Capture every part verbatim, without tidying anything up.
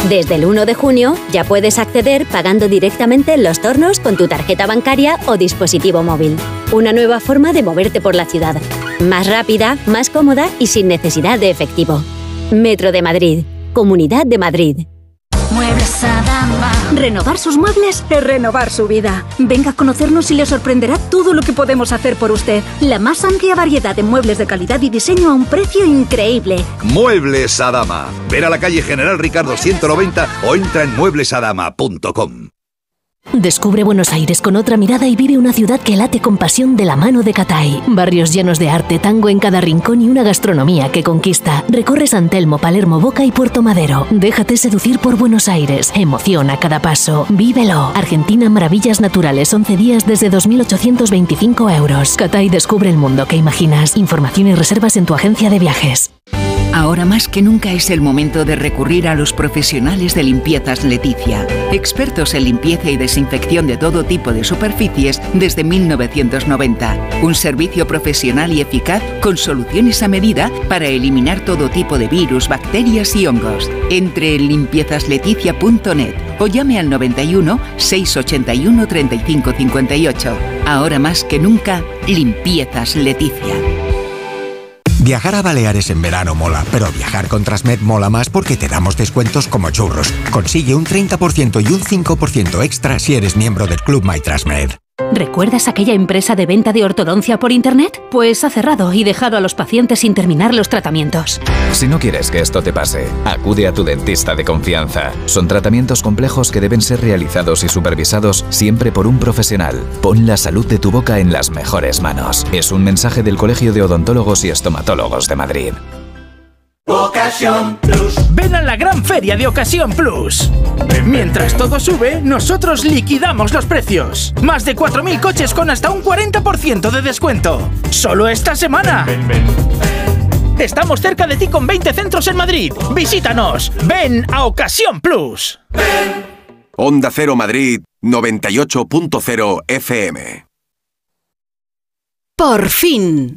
Desde el uno de junio ya puedes acceder pagando directamente en los tornos con tu tarjeta bancaria o dispositivo móvil. Una nueva forma de moverte por la ciudad. Más rápida, más cómoda y sin necesidad de efectivo. Metro de Madrid. Comunidad de Madrid. Muebles Adama. Renovar sus muebles es renovar su vida. Venga a conocernos y le sorprenderá todo lo que podemos hacer por usted. La más amplia variedad de muebles de calidad y diseño a un precio increíble. Muebles Adama. Ver a la calle General Ricardo ciento noventa o entra en muebles adama punto com. Descubre Buenos Aires con otra mirada y vive una ciudad que late con pasión de la mano de Catay. Barrios llenos de arte, tango en cada rincón y una gastronomía que conquista. Recorre San Telmo, Palermo, Boca y Puerto Madero. Déjate seducir por Buenos Aires. Emoción a cada paso. Vívelo. Argentina Maravillas Naturales. once días desde dos mil ochocientos veinticinco euros. Catay descubre el mundo que imaginas. Información y reservas en tu agencia de viajes. Ahora más que nunca es el momento de recurrir a los profesionales de Limpiezas Leticia. Expertos en limpieza y desinfección de todo tipo de superficies desde mil novecientos noventa. Un servicio profesional y eficaz con soluciones a medida para eliminar todo tipo de virus, bacterias y hongos. Entre en limpiezas leticia punto net o llame al noventa y uno, seiscientos ochenta y uno, treinta y cinco cincuenta y ocho. Ahora más que nunca, Limpiezas Leticia. Viajar a Baleares en verano mola, pero viajar con Transmed mola más porque te damos descuentos como churros. Consigue un treinta por ciento y un cinco por ciento extra si eres miembro del Club My Transmed. ¿Recuerdas aquella empresa de venta de ortodoncia por internet? Pues ha cerrado y dejado a los pacientes sin terminar los tratamientos. Si no quieres que esto te pase, acude a tu dentista de confianza. Son tratamientos complejos que deben ser realizados y supervisados siempre por un profesional. Pon la salud de tu boca en las mejores manos. Es un mensaje del Colegio de Odontólogos y Estomatólogos de Madrid. Ocasión Plus. Ven a la gran feria de Ocasión Plus. Mientras todo sube, nosotros liquidamos los precios. Más de cuatro mil coches con hasta un cuarenta por ciento de descuento. Solo esta semana. Ven, ven, ven. Estamos cerca de ti con veinte centros en Madrid. Visítanos. Ven a Ocasión Plus. Ven. Onda Cero Madrid noventa y ocho punto cero F M. Por fin.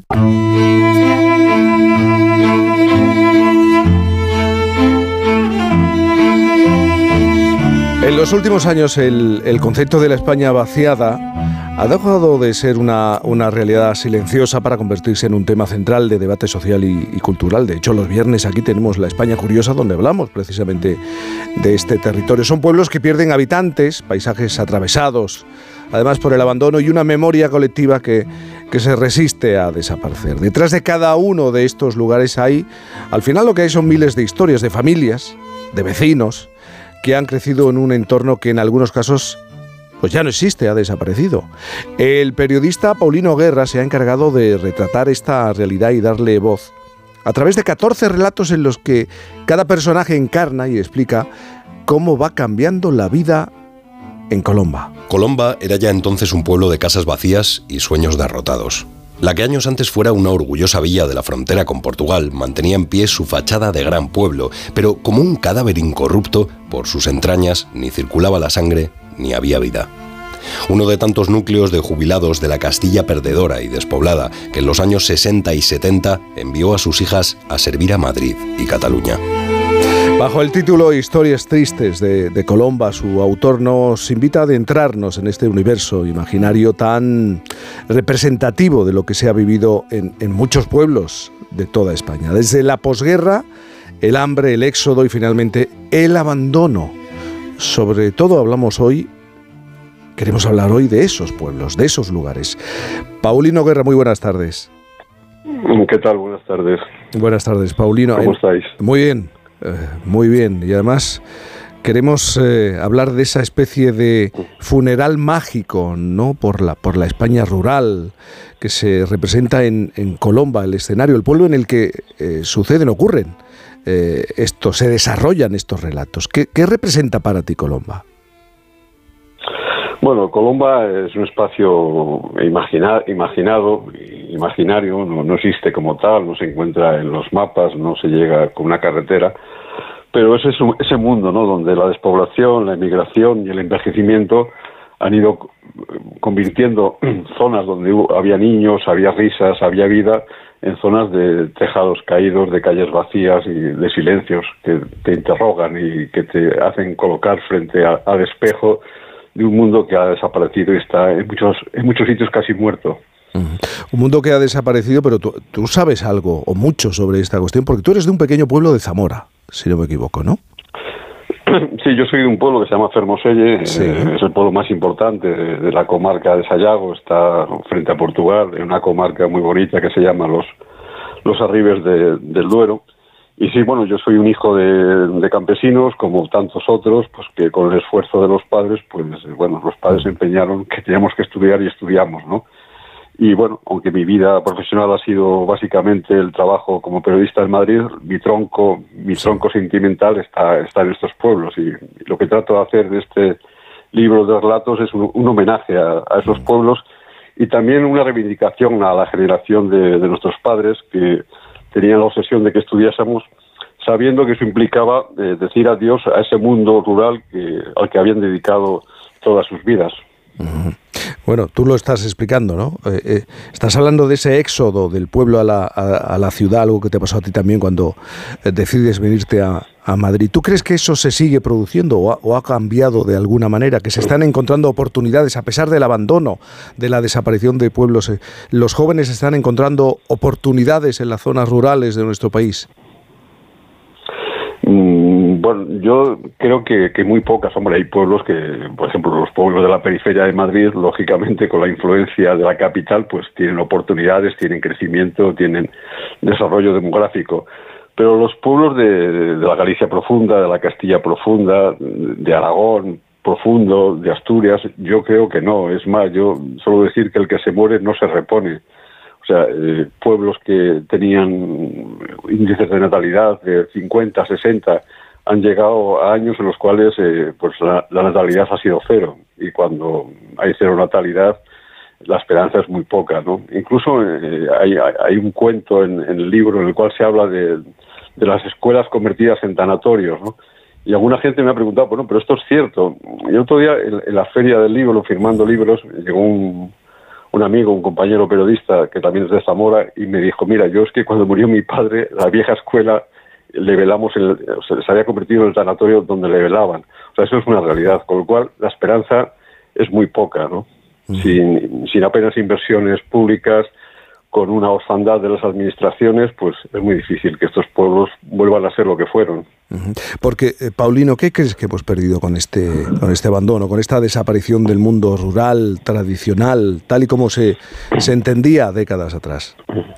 En los últimos años el, el concepto de la España vaciada ha dejado de ser una, una realidad silenciosa para convertirse en un tema central de debate social y, y cultural. De hecho, los viernes aquí tenemos la España Curiosa, donde hablamos precisamente de este territorio. Son pueblos que pierden habitantes, paisajes atravesados, además por el abandono y una memoria colectiva que, que se resiste a desaparecer. Detrás de cada uno de estos lugares hay, al final lo que hay son miles de historias, de familias, de vecinos, que han crecido en un entorno que en algunos casos pues ya no existe, ha desaparecido. El periodista Paulino Guerra se ha encargado de retratar esta realidad y darle voz a través de catorce relatos en los que cada personaje encarna y explica cómo va cambiando la vida en Colomba. Colomba era ya entonces un pueblo de casas vacías y sueños derrotados. La que años antes fuera una orgullosa villa de la frontera con Portugal mantenía en pie su fachada de gran pueblo, pero como un cadáver incorrupto, por sus entrañas ni circulaba la sangre ni había vida. Uno de tantos núcleos de jubilados de la Castilla perdedora y despoblada que en los años sesenta y setenta envió a sus hijas a servir a Madrid y Cataluña. Bajo el título Historias tristes de, de Colomba, su autor nos invita a adentrarnos en este universo imaginario tan representativo de lo que se ha vivido en, en muchos pueblos de toda España. Desde la posguerra, el hambre, el éxodo y finalmente el abandono. Sobre todo hablamos hoy, queremos hablar hoy de esos pueblos, de esos lugares. Paulino Guerra, muy buenas tardes. ¿Qué tal? Buenas tardes. Buenas tardes, Paulino. ¿Cómo estáis? Muy bien. Muy bien, y además queremos eh, hablar de esa especie de funeral mágico, ¿no? Por la, por la España rural que se representa en, en Colomba, el escenario, el pueblo en el que eh, suceden, ocurren eh, esto, se desarrollan estos relatos. ¿Qué, qué representa para ti Colomba? Bueno, Colomba es un espacio imagina, imaginado, imaginario, no, no existe como tal, no se encuentra en los mapas, no se llega con una carretera, pero es ese, ese mundo, ¿no?, donde la despoblación, la emigración y el envejecimiento han ido convirtiendo zonas donde había niños, había risas, había vida, en zonas de tejados caídos, de calles vacías y de silencios que te interrogan y que te hacen colocar frente a, al espejo de un mundo que ha desaparecido y está en muchos, en muchos sitios casi muerto. Uh-huh. Un mundo que ha desaparecido, pero tú, tú sabes algo o mucho sobre esta cuestión, porque tú eres de un pequeño pueblo de Zamora, si no me equivoco, ¿no? Sí, yo soy de un pueblo que se llama Fermoselle, sí. eh, es el pueblo más importante de, de la comarca de Sayago, está frente a Portugal, en una comarca muy bonita que se llama Los, los Arribes de, del Duero. Y sí, bueno, yo soy un hijo de, de campesinos, como tantos otros, pues que con el esfuerzo de los padres, pues bueno, los padres se empeñaron que teníamos que estudiar y estudiamos, ¿no? Y bueno, aunque mi vida profesional ha sido básicamente el trabajo como periodista en Madrid, mi tronco, mi tronco sentimental está, está en estos pueblos. Y lo que trato de hacer de este libro de relatos es un, un homenaje a, a esos pueblos y también una reivindicación a la generación de, de nuestros padres que tenían la obsesión de que estudiásemos, sabiendo que eso implicaba eh, decir adiós a ese mundo rural que, al que habían dedicado todas sus vidas. Uh-huh. Bueno, tú lo estás explicando, ¿no? Eh, eh, estás hablando de ese éxodo del pueblo a la, a, a la ciudad, algo que te pasó a ti también cuando eh, decides venirte a, a Madrid. ¿Tú crees que eso se sigue produciendo o ha, o ha cambiado de alguna manera? ¿Que se están encontrando oportunidades a pesar del abandono, de la desaparición de pueblos? Eh, ¿Los jóvenes están encontrando oportunidades en las zonas rurales de nuestro país? Bueno, yo creo que, que muy pocas. Hombre, hay pueblos que, por ejemplo, los pueblos de la periferia de Madrid, lógicamente con la influencia de la capital, pues tienen oportunidades, tienen crecimiento, tienen desarrollo demográfico. Pero los pueblos de, de la Galicia profunda, de la Castilla profunda, de Aragón profundo, de Asturias, yo creo que no. Es más, yo suelo decir que el que se muere no se repone. O sea, eh, pueblos que tenían índices de natalidad de cincuenta, sesenta, han llegado a años en los cuales eh, pues la, la natalidad ha sido cero. Y cuando hay cero natalidad, la esperanza es muy poca, ¿no? Incluso eh, hay, hay un cuento en, en el libro en el cual se habla de, de las escuelas convertidas en tanatorios, ¿no? Y alguna gente me ha preguntado, bueno, pero esto es cierto. Y otro día, en, en la feria del libro, firmando libros, llegó un... un amigo, un compañero periodista que también es de Zamora y me dijo, mira, yo es que cuando murió mi padre, la vieja escuela, le velamos, el, o sea, se había convertido en el tanatorio donde le velaban. O sea, eso es una realidad, con lo cual la esperanza es muy poca, ¿no? Mm. Sin, sin apenas inversiones públicas, con una orfandad de las administraciones, pues es muy difícil que estos pueblos vuelvan a ser lo que fueron. Porque, eh, Paulino, ¿qué crees que hemos perdido con este, con este abandono, con esta desaparición del mundo rural, tradicional, tal y como se, se entendía décadas atrás?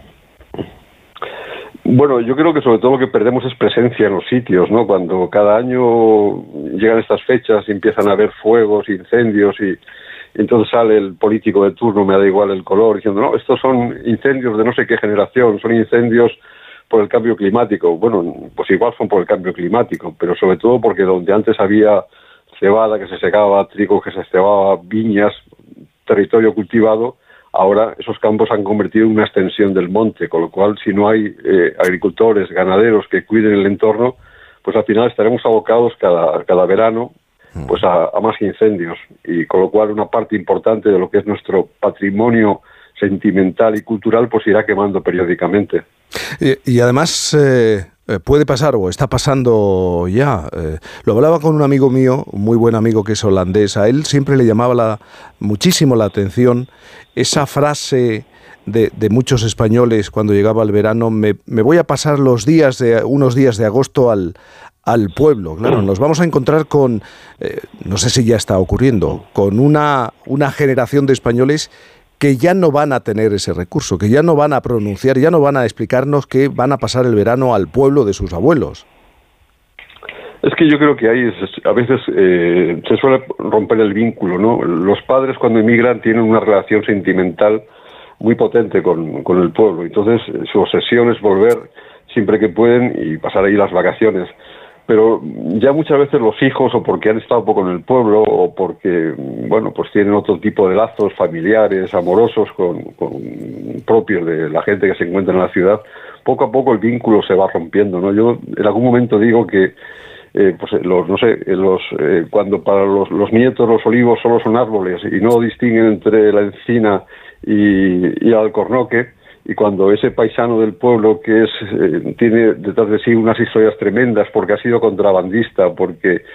Bueno, yo creo que sobre todo lo que perdemos es presencia en los sitios, ¿no? Cuando cada año llegan estas fechas y empiezan a haber fuegos, incendios y... entonces sale el político de turno, me da igual el color, diciendo, no, estos son incendios de no sé qué generación, son incendios por el cambio climático. Bueno, pues igual son por el cambio climático, pero sobre todo porque donde antes había cebada que se secaba, trigo que se cebaba, viñas, territorio cultivado, ahora esos campos han convertido en una extensión del monte, con lo cual si no hay eh, agricultores, ganaderos que cuiden el entorno, pues al final estaremos abocados cada, cada verano pues a, a más incendios, y con lo cual una parte importante de lo que es nuestro patrimonio sentimental y cultural pues irá quemando periódicamente. Y, y además eh, puede pasar, o está pasando ya, eh, lo hablaba con un amigo mío, un muy buen amigo que es holandés, a él siempre le llamaba la, muchísimo la atención esa frase de, de muchos españoles cuando llegaba el verano, me, me voy a pasar los días de unos días de agosto al al pueblo. Claro, nos vamos a encontrar con, eh, no sé si ya está ocurriendo, con una, una generación de españoles que ya no van a tener ese recurso, que ya no van a pronunciar, ya no van a explicarnos que van a pasar el verano al pueblo de sus abuelos. Es que yo creo que ahí a veces eh, se suele romper el vínculo, ¿no? Los padres cuando emigran tienen una relación sentimental muy potente con, con el pueblo, entonces su obsesión es volver siempre que pueden y pasar ahí las vacaciones. Pero ya muchas veces los hijos, o porque han estado poco en el pueblo, o porque, bueno, pues tienen otro tipo de lazos familiares, amorosos, con, con propios de la gente que se encuentra en la ciudad, poco a poco el vínculo se va rompiendo, ¿no? Yo en algún momento digo que, eh, pues los, no sé, los, eh, cuando para los, los nietos los olivos solo son árboles y no distinguen entre la encina y, y el alcornoque, y cuando ese paisano del pueblo que es eh, tiene detrás de sí unas historias tremendas porque ha sido contrabandista, porque